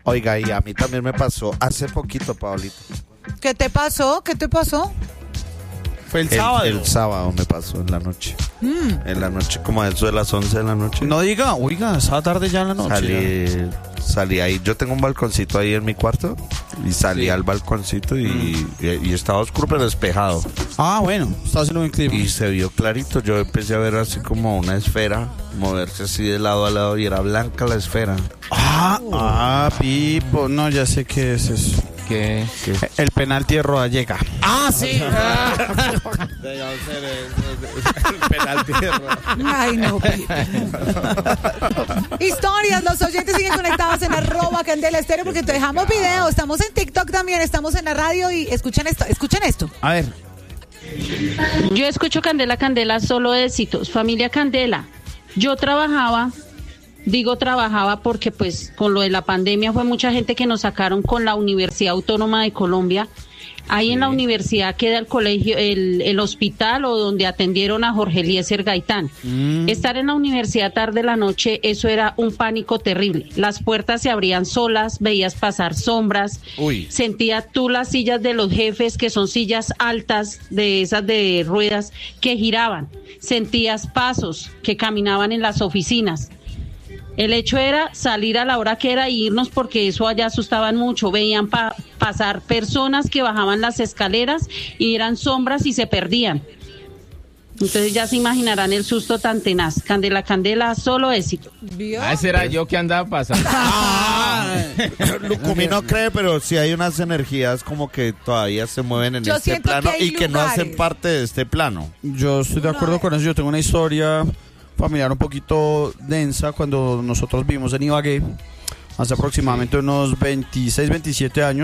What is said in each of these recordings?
Oiga, y a mí también me pasó hace poquito, Pablito. ¿Qué te pasó? ¿Qué te pasó? Fue el sábado. El sábado me pasó en la noche. En la noche, como a eso de las 11 de la noche. No diga, oiga, esa tarde ya en la noche. Salí ahí, yo tengo un balconcito ahí en mi cuarto y salí al balconcito y estaba oscuro pero despejado. Ah, bueno, estaba haciendo un clima. Y se vio clarito, yo empecé a ver así como una esfera moverse así de lado a lado y era blanca la esfera. Pipo, no, ya sé qué es eso. ¿Qué? El penalti de Rodallega. Ah, sí. El penalti de Rodallega. Ay, no, Pipo. Historias, los oyentes siguen conectados en @CandelaEstéreo porque te dejamos video. Estamos en TikTok también, estamos en la radio y escuchen esto. A ver. Yo escucho Candela, Candela, solo éxitos. Familia Candela. Yo trabajaba porque pues con lo de la pandemia fue mucha gente que nos sacaron con la Universidad Autónoma de Colombia. Ahí en la universidad queda el colegio, el hospital o donde atendieron a Jorge Eliezer Gaitán. Estar en la universidad tarde de la noche, eso era un pánico terrible. Las puertas se abrían solas, veías pasar sombras, sentías tú las sillas de los jefes, que son sillas altas, de esas de ruedas, que giraban. Sentías pasos que caminaban en las oficinas. El hecho era salir a la hora que era y irnos porque eso allá asustaban mucho. Veían pasar personas que bajaban las escaleras y eran sombras y se perdían. Entonces ya se imaginarán el susto tan tenaz. Candela, Candela, solo éxito. Ese era yo que andaba pasando. Lucumí no cree, pero sí hay unas energías como que todavía se mueven en este plano y que no hacen parte de este plano. Yo estoy de acuerdo con eso. Yo tengo una historia familiar un poquito densa cuando nosotros vivimos en Ibagué hace aproximadamente unos 26, 27 años.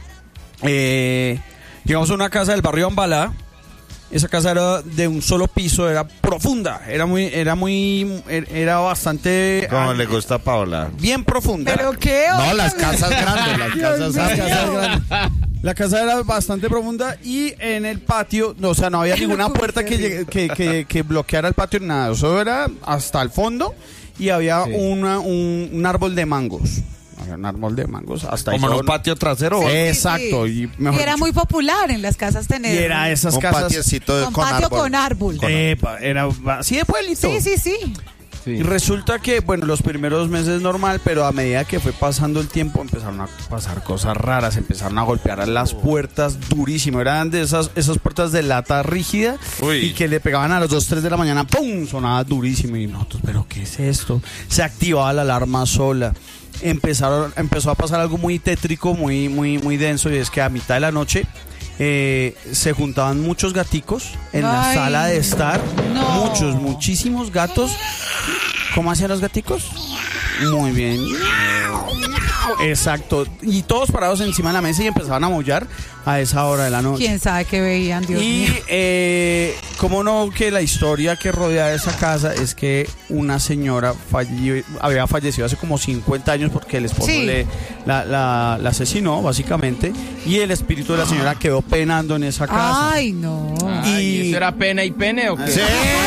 Llegamos a una casa del barrio Ambalá. Esa casa era de un solo piso, era profunda, era bastante... Como le gusta a Paola. Bien profunda. ¿Pero qué? No, las casas grandes, las casas grandes. La casa era bastante profunda y en el patio, o sea, no había ninguna puerta que bloqueara el patio, nada. Eso era hasta el fondo y había un árbol de mangos. Había un árbol de mangos hasta ahí. Como en un patio trasero. Sí, exacto. Sí. Y era muy popular en las casas tener. Y era esas un casas patiecito con patio árbol. con árbol. Era así de pueblito. Sí. Y resulta que, bueno, los primeros meses normal, pero a medida que fue pasando el tiempo empezaron a pasar cosas raras, empezaron a golpear a las puertas durísimo, eran de esas puertas de lata rígida y que le pegaban a las 2, 3 de la mañana, ¡pum! Sonaba durísimo y nosotros, ¿pero qué es esto? Se activaba la alarma sola. Empezó a pasar algo muy tétrico, muy denso, y es que a mitad de la noche se juntaban muchos gaticos en la sala de estar, muchísimos gatos. ¿Cómo hacían los gaticos? Muy bien. Exacto. Y todos parados encima de la mesa y empezaban a maullar a esa hora de la noche. ¿Quién sabe qué veían, Dios mío? Y cómo no, que la historia que rodea esa casa es que una señora había fallecido hace como 50 años porque el esposo la asesinó, básicamente, y el espíritu de la señora quedó penando en esa casa. Ay, no. ¿Y eso era pena y pene o qué? Sí.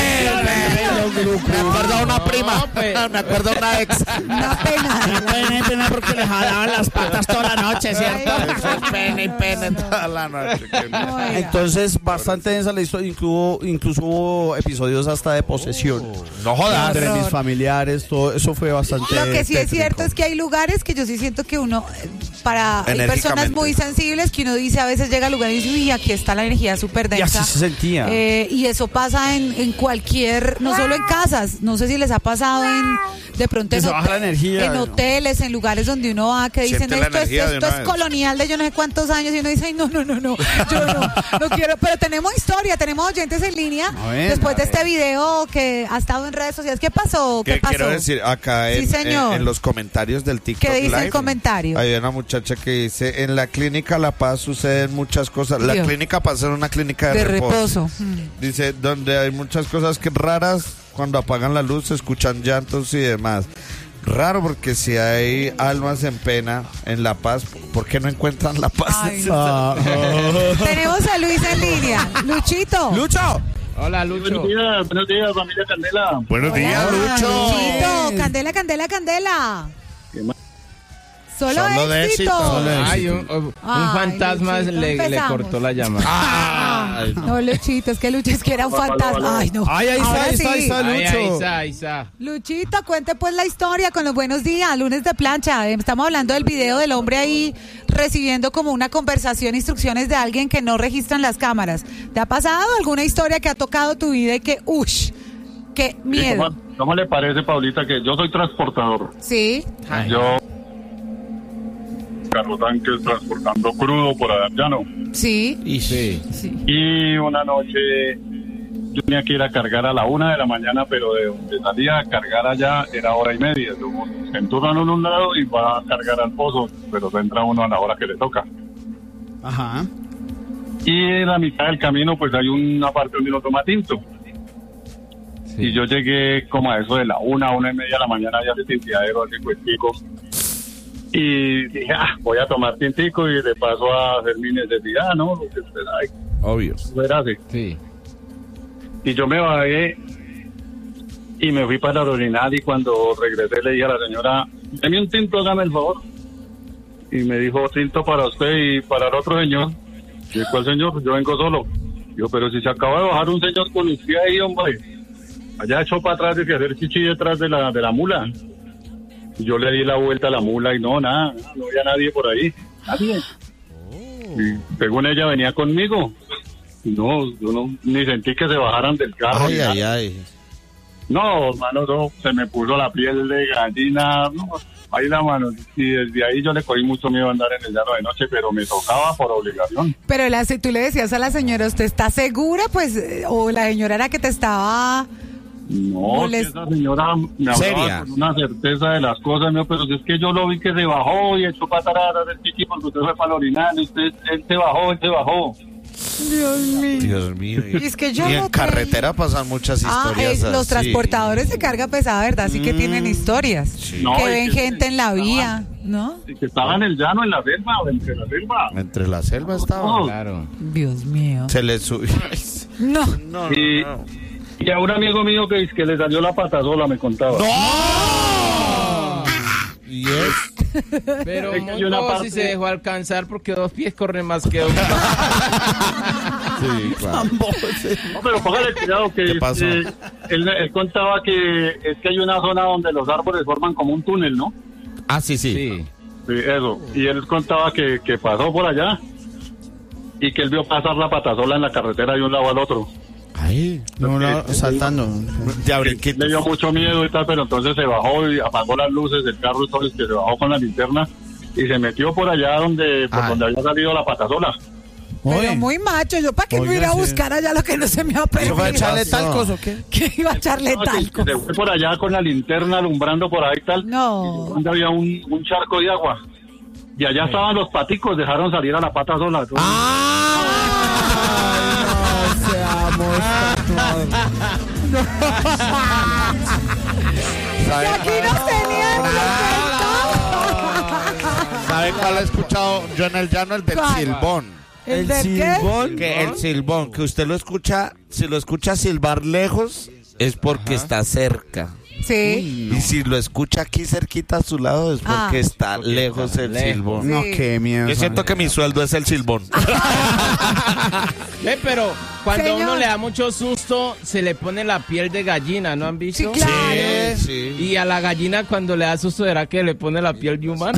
Me acuerdo a una prima. Me acuerdo a una ex. Una pena. Porque le jalaban las patas toda la noche, ¿cierto? Pena y pena toda la noche. Entonces, bastante densa la historia. Incluso hubo episodios hasta de posesión. No jodas. Entre mis familiares, todo eso fue bastante. Lo que sí es tétrico. cierto es que hay lugares que yo sí siento que uno, hay personas muy sensibles que uno dice, a veces llega al lugar y dice, uy, aquí está la energía súper densa. Y así se sentía. Y eso pasa en cualquier, no solo en casas, no sé si les ha pasado de pronto se baja la energía, en hoteles, en lugares donde uno va, que dicen, esto es colonial de yo no sé cuántos años, y uno dice, ay, no, yo no quiero, pero tenemos historia, tenemos oyentes en línea, después de este video que ha estado en redes sociales. ¿Qué pasó? Quiero decir, acá en los comentarios del TikTok ¿qué dice Live, el comentario? hay una muchacha que dice, en la clínica La Paz suceden muchas cosas. La clínica Paz es una clínica de reposo. Dice, donde hay muchas cosas raras, cuando apagan la luz se escuchan llantos y demás. Raro, porque si hay almas en pena en La Paz, ¿por qué no encuentran la paz? Tenemos a Luis en línea. Luchito. ¡Lucho! Hola, Lucho. Buenos días, familia Candela. Buenos días, Lucho. Luchito, Candela. Solo de éxito. Ay, un fantasma le cortó la llamada. No, Luchito, es que era un fantasma. Ay, no. Ahí está, Lucho. Ahí está. Luchito, cuente pues la historia con los buenos días, lunes de plancha. Estamos hablando del video del hombre ahí recibiendo como una conversación, instrucciones de alguien que no registran las cámaras. ¿Te ha pasado alguna historia que ha tocado tu vida y que, qué miedo? ¿Cómo le parece, Paulita, que yo soy transportador? Sí. Yo carro tanques transportando crudo por allá llano. Sí. Y una noche yo tenía que ir a cargar a la 1 de la mañana, pero de donde salía a cargar allá era 1:30. Se enturnan en un lado y va a cargar al pozo, pero se entra uno a la hora que le toca. Ajá. Y en la mitad del camino pues hay una parte donde uno toma tinto. Sí. Y yo llegué como a eso de la 1:30 de la mañana, ya de tinteadero, así cuestico. Y dije, voy a tomar tintico y de paso a hacer mi necesidad, ¿no? Obvio. Era así. Sí. Y yo me bajé y me fui para orinar, y cuando regresé le dije a la señora, deme un tinto, hágame el favor. Y me dijo, tinto para usted y para el otro señor. ¿Y cuál señor? Yo vengo solo. Yo, pero si se acaba de bajar un señor con usted ahí, hombre. Allá echó para atrás de que hacer chichi detrás de la mula. Y yo le di la vuelta a la mula y no había nadie por ahí. Nadie. Y según ella venía conmigo. No, yo ni sentí que se bajaran del carro. Ay. No, hermano, se me puso la piel de gallina. No, ahí la mano. Y desde ahí yo le cogí mucho miedo a andar en el llano de noche, pero me tocaba por obligación. Pero tú le decías a la señora, ¿usted está segura? Pues, o la señora era que te estaba... No, esa señora me hablaba con una certeza de las cosas, ¿no? Pero si es que yo lo vi que se bajó y echó para atrás del chiqui porque usted fue para el orinal, él se bajó. Dios mío. Y es que yo en carretera pasan muchas historias. Los transportadores de carga pesada, ¿verdad? Sí que tienen historias. Sí. No, que ven gente en la vía, ¿no? Y que estaba en el llano, en la selva, o entre la selva. Entre la selva estaba. Claro. Dios mío. Se le subió. No. Y a un amigo mío que le salió la pata sola, me contaba. ¡No! ¿Y es? Pero si se dejó alcanzar porque 2 pies corren más que 1. Sí, claro. No, pero póngale cuidado que ¿Qué pasó? Él contaba que es que hay una zona donde los árboles forman como un túnel, ¿no? Ah, sí. Sí, eso. Y él contaba que pasó por allá y que él vio pasar la patasola en la carretera de un lado al otro. Ay, saltando. Le dio mucho miedo y tal, pero entonces se bajó y apagó las luces del carro y todo, que se bajó con la linterna y se metió por allá donde había salido la patasola. Pero muy macho, yo para qué me iba a buscar allá lo que no se me ha perdido. ¿Iba a echarle talcos o qué? ¿Qué iba a echarle talcos? Se fue por allá con la linterna alumbrando por ahí y tal. No. Donde había un charco de agua. Y allá estaban los paticos, dejaron salir a la pata sola. Y aquí nos tenían. ¿Sabe cuál he escuchado yo en el llano? El del silbón. ¿El del silbón? Que el silbón, que usted lo escucha, si lo escucha silbar lejos, es porque está cerca. Sí. Y si lo escucha aquí cerquita a su lado es porque está lejos el silbón. Sí. No, qué miedo. Yo siento que mi sueldo es el silbón. Pero cuando a uno le da mucho susto, se le pone la piel de gallina, ¿no han visto? Sí, claro. Sí. Y a la gallina cuando le da susto, ¿será que le pone la piel de humano?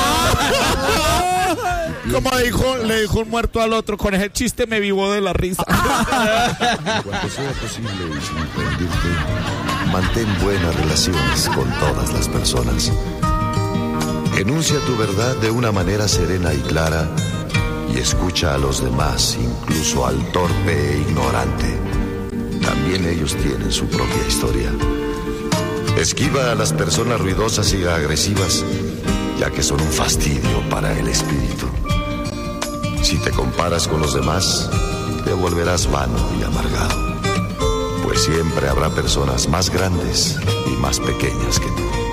Como le dijo un muerto al otro, con ese chiste me vivo de la risa. Cuando sea posible y sin rendirte, mantén buenas relaciones con todas las personas. Enuncia tu verdad de una manera serena y clara y escucha a los demás, incluso al torpe e ignorante. También ellos tienen su propia historia. Esquiva a las personas ruidosas y agresivas, ya que son un fastidio para el espíritu. Si te comparas con los demás, te volverás vano y amargado, pues siempre habrá personas más grandes y más pequeñas que tú.